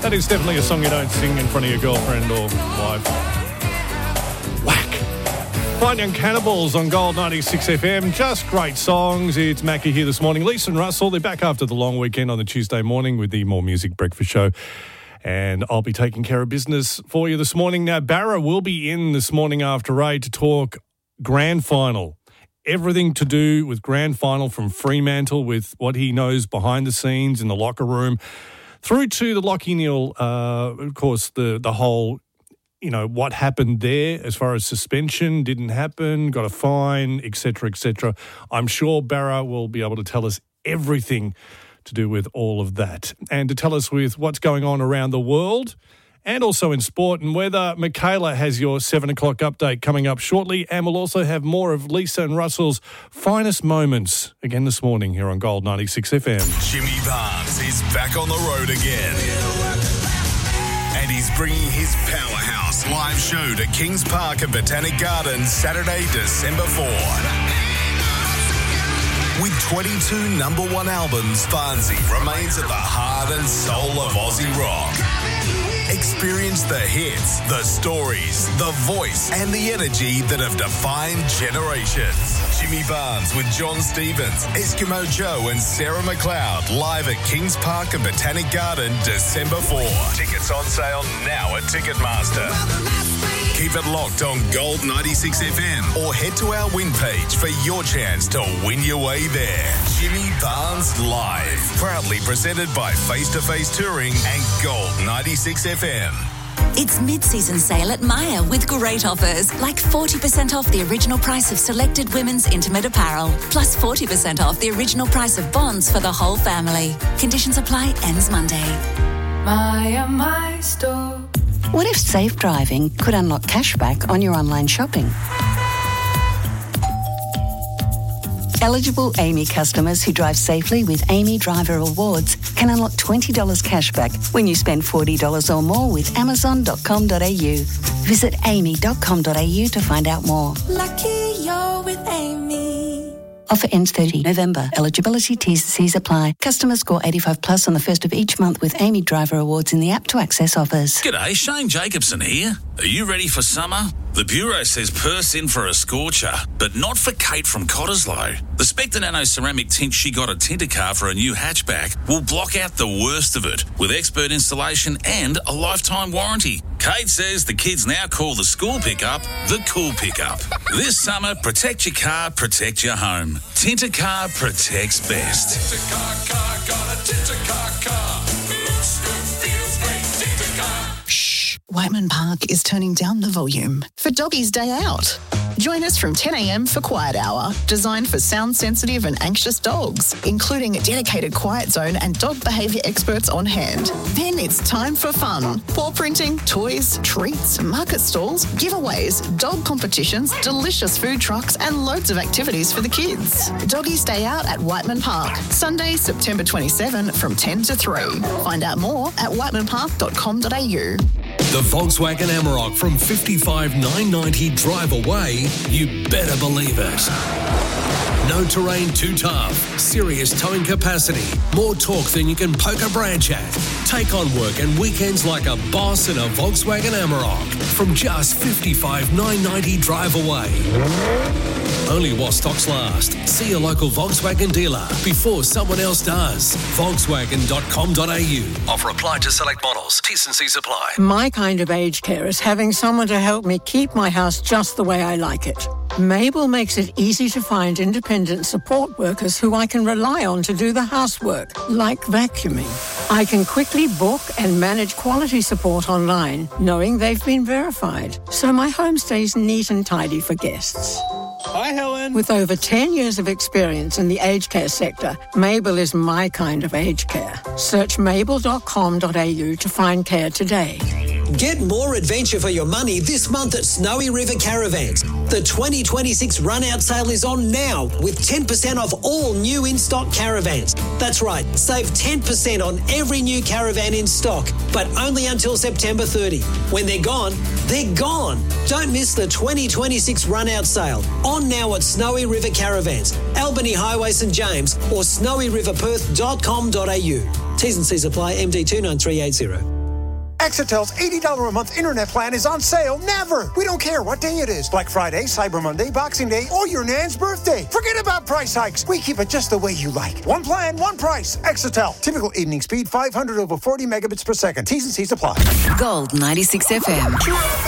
That is definitely a song you don't sing in front of your girlfriend or wife. Whack. Fine Young Cannibals on Gold 96 FM. Just great songs. It's Mackie here this morning. Lisa and Russell, they're back after the long weekend on the Tuesday morning with the More Music Breakfast Show. And I'll be taking care of business for you this morning. Now, Barra will be in this morning after 8 to talk grand final. Everything to do with grand final from Fremantle, with what he knows behind the scenes in the locker room, through to the Lachie Neale, of course, the whole, what happened there as far as suspension, didn't happen, got a fine, etc., etc. I'm sure Barra will be able to tell us everything to do with all of that. And to tell us with what's going on around the world and also in sport and weather, Michaela has your 7 o'clock update coming up shortly, and we'll also have more of Lisa and Russell's finest moments again this morning here on Gold 96 FM. Jimmy Barnes is back on the road again. And he's bringing his Powerhouse live show to Kings Park and Botanic Gardens Saturday, December 4. With 22 number one albums, Barnesy remains at the heart and soul of Aussie rock. Experience the hits, the stories, the voice, and the energy that have defined generations. Jimmy Barnes with John Stevens, Eskimo Joe, and Sarah McLeod live at Kings Park and Botanic Garden, December 4. Tickets on sale now at Ticketmaster. Keep it locked on Gold 96 FM or head to our win page for your chance to win your way there. Jimmy Barnes Live, proudly presented by Face to Face Touring and Gold 96 FM. It's mid-season sale at Myer with great offers, like 40% off the original price of selected women's intimate apparel, plus 40% off the original price of bonds for the whole family. Conditions apply, ends Monday. Myer, my store. What if safe driving could unlock cashback on your online shopping? Eligible Amy customers who drive safely with Amy Driver Awards can unlock $20 cashback when you spend $40 or more with Amazon.com.au. Visit amy.com.au to find out more. Lucky you're with Amy. Offer ends 30 November. Eligibility T's and C's apply. Customers score 85 plus on the first of each month with Amy Driver Awards in the app to access offers. G'day, Shane Jacobson here. Are you ready for summer? The Bureau says Perth's in for a scorcher, but not for Kate from Cottesloe. The Spectre Nano ceramic tint she got at Tintercar for a new hatchback will block out the worst of it with expert installation and a lifetime warranty. Kate says the kids now call the school pickup the cool pickup. This summer, protect your car, protect your home. Tintercar protects best. Tintercar got a Tintercar car. Looks good, feels great, Tintercar. Whiteman Park is turning down the volume for Doggies Day Out. Join us from 10 a.m. for Quiet Hour, designed for sound-sensitive and anxious dogs, including a dedicated quiet zone and dog behaviour experts on hand. Then it's time for fun. Paw printing, toys, treats, market stalls, giveaways, dog competitions, delicious food trucks and loads of activities for the kids. Doggies Day Out at Whiteman Park, Sunday, September 27 from 10 to 3. Find out more at whitemanpark.com.au. The Volkswagen Amarok from 55,990 drive away, you better believe it. No terrain too tough, serious towing capacity, more torque than you can poke a branch at. Take on work and weekends like a boss in a Volkswagen Amarok from just 55,990 drive away. Only while stocks last. See your local Volkswagen dealer before someone else does. Volkswagen.com.au. Offer applied to select models. T&Cs apply. My kind of aged care is having someone to help me keep my house just the way I like it. Mabel makes it easy to find independent support workers who I can rely on to do the housework, like vacuuming. I can quickly book and manage quality support online, knowing they've been verified, so my home stays neat and tidy for guests. Hi, Helen. With over 10 years of experience in the aged care sector, Mabel is my kind of aged care. Search mabel.com.au to find care today. Get more adventure for your money this month at Snowy River Caravans. The 2026 run-out sale is on now with 10% off all new in-stock caravans. That's right, save 10% on every new caravan in stock, but only until September 30. When they're gone, they're gone. Don't miss the 2026 run-out sale. On now at Snowy River Caravans, Albany Highway St James or snowyriverperth.com.au. T's and C's apply, MD 29380. Exetel's $80 a month internet plan is on sale never. We don't care what day it is. Black Friday, Cyber Monday, Boxing Day, or your Nan's birthday. Forget about price hikes. We keep it just the way you like. One plan, one price. Exetel. Typical evening speed, 500 over 40 megabits per second. T's and C's apply. Gold 96 FM.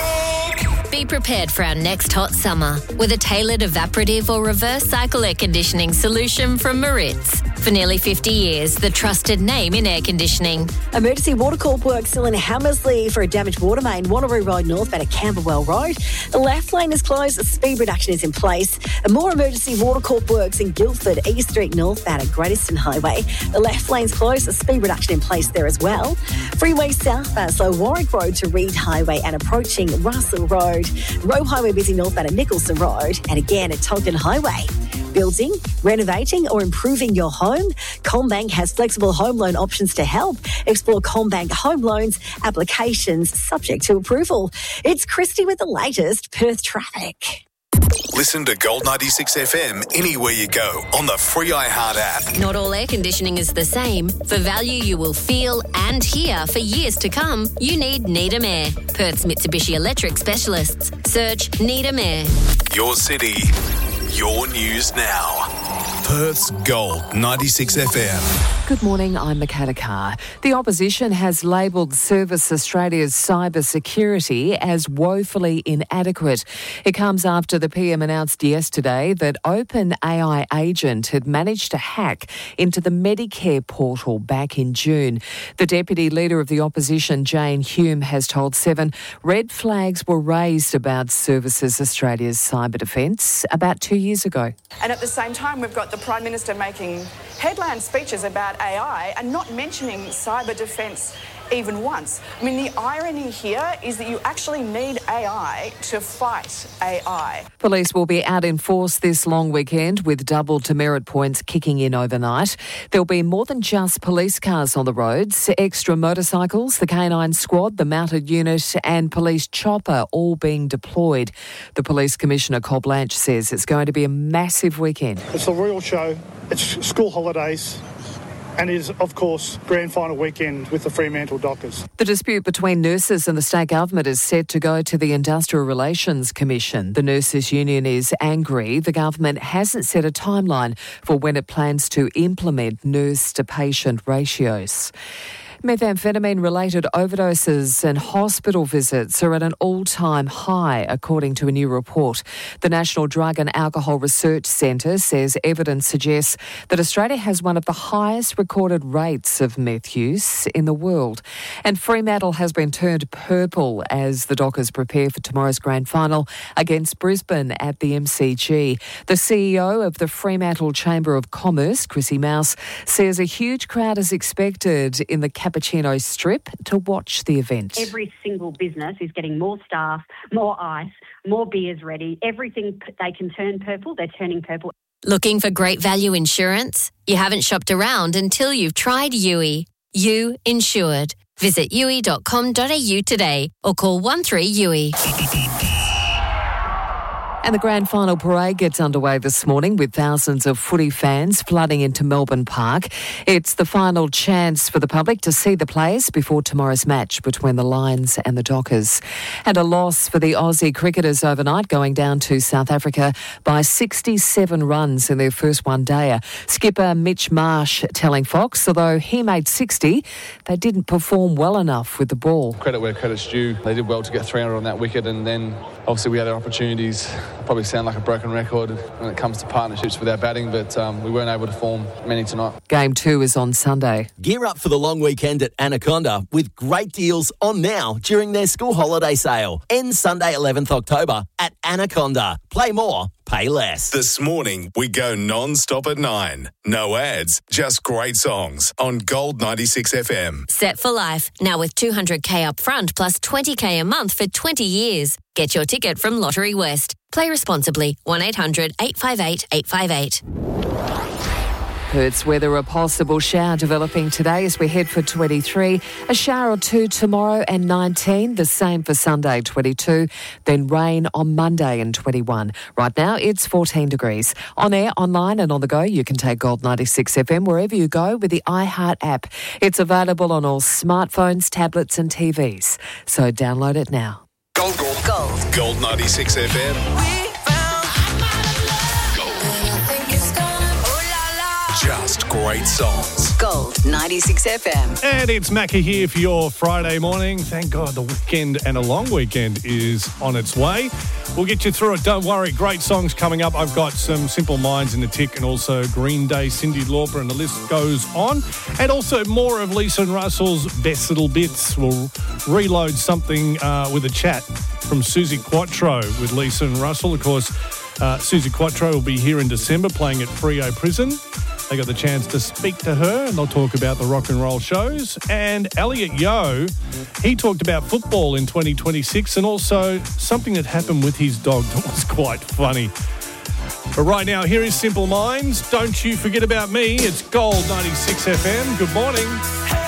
Be prepared for our next hot summer with a tailored evaporative or reverse cycle air conditioning solution from Maritz. For nearly 50 years, the trusted name in air conditioning. Emergency Water Corp works still in Hammersley for a damaged water main, Wanneroo Road northbound at Camberwell Road. The left lane is closed, speed reduction is in place. And more Emergency Water Corp works in Guildford, East Street northbound at Great Eastern Highway. The left lane's closed, speed reduction in place there as well. Freeway southbound, so Warwick Road to Reed Highway and approaching Russell Road. Roe Highway busy northbound at Nicholson Road and again at Tolkien Highway. Building, renovating or improving your home? CommBank has flexible home loan options to help. Explore CommBank home loans, applications subject to approval. It's Christy with the latest Perth traffic. Listen to Gold 96 FM anywhere you go on the free iHeart app. Not all air conditioning is the same. For value you will feel and hear for years to come, you need Needham Air. Perth's Mitsubishi Electric specialists. Search Needham Air. Your city, your news now. Perth's Gold 96 FM. Good morning, I'm Makata Carr. The opposition has labelled Service Australia's cyber security as woefully inadequate. It comes after the PM announced yesterday that OpenAI agent had managed to hack into the Medicare portal back in June. The Deputy Leader of the Opposition, Jane Hume, has told Seven red flags were raised about Services Australia's cyber defence about 2 years ago. And at the same time, we've got the Prime Minister making headline speeches about AI and not mentioning cyber defence even once. I mean, the irony here is that you actually need AI to fight AI. Police will be out in force this long weekend with double demerit points kicking in overnight. There'll be more than just police cars on the roads, extra motorcycles, the K9 squad, the mounted unit and police chopper all being deployed. The Police Commissioner, Cobb Blanche, says it's going to be a massive weekend. It's a real show. It's school holidays. And it is, of course, grand final weekend with the Fremantle Dockers. The dispute between nurses and the state government is set to go to the Industrial Relations Commission. The nurses' union is angry. The government hasn't set a timeline for when it plans to implement nurse-to-patient ratios. Methamphetamine-related overdoses and hospital visits are at an all-time high, according to a new report. The National Drug and Alcohol Research Centre says evidence suggests that Australia has one of the highest recorded rates of meth use in the world. And Fremantle has been turned purple as the Dockers prepare for tomorrow's grand final against Brisbane at the MCG. The CEO of the Fremantle Chamber of Commerce, Chrissy Mouse, says a huge crowd is expected in the Cappuccino Strip to watch the event. Every single business is getting more staff, more ice, more beers ready. Everything they can turn purple, they're turning purple. Looking for great value insurance? You haven't shopped around until you've tried Yui. You Insured. Visit yui.com.au today or call 13-YUI. And the grand final parade gets underway this morning with thousands of footy fans flooding into Melbourne Park. It's the final chance for the public to see the players before tomorrow's match between the Lions and the Dockers. And a loss for the Aussie cricketers overnight, going down to South Africa by 67 runs in their first one-dayer. Skipper Mitch Marsh telling Fox, although he made 60, they didn't perform well enough with the ball. Credit where credit's due. They did well to get 300 on that wicket, and then obviously we had our opportunities. Probably sound like a broken record when it comes to partnerships with our batting, but we weren't able to form many tonight. Game 2 is on Sunday. Gear up for the long weekend at Anaconda with great deals on now during their school holiday sale. Ends Sunday 11th October at Anaconda. Play more, pay less. This morning, we go non-stop at 9. No ads, just great songs on Gold 96 FM. Set for life, now with $200K up front plus $20K a month for 20 years. Get your ticket from Lottery West. Play responsibly. 1-800-858-858. Perth's weather, a possible shower developing today as we head for 23. A shower or two tomorrow and 19. The same for Sunday, 22. Then rain on Monday and 21. Right now, it's 14 degrees. On air, online and on the go, you can take Gold 96 FM wherever you go with the iHeart app. It's available on all smartphones, tablets and TVs. So download it now. Gold. Gold 96 FM. Just great songs. Gold 96 FM. And it's Macca here for your Friday morning. Thank God the weekend and a long weekend is on its way. We'll get you through it. Don't worry. Great songs coming up. I've got some Simple Minds in the tick and also Green Day, Cyndi Lauper, and the list goes on. And also more of Lisa and Russell's best little bits. We'll reload something with a chat from Suzi Quatro with Lisa and Russell. Of course, Suzi Quatro will be here in December playing at Freo Prison. They got the chance to speak to her and they'll talk about the rock and roll shows. And Elliot Yeo, he talked about football in 2026 and also something that happened with his dog that was quite funny. But right now, here is Simple Minds. Don't you forget about me. It's Gold 96 FM. Good morning.